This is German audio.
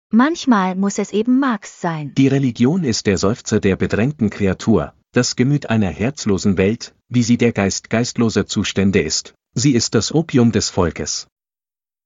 Manchmal muss es eben Marx sein. Die Religion ist der Seufzer der bedrängten Kreatur, das Gemüt einer herzlosen Welt, wie sie der Geist geistloser Zustände ist. Sie ist das Opium des Volkes.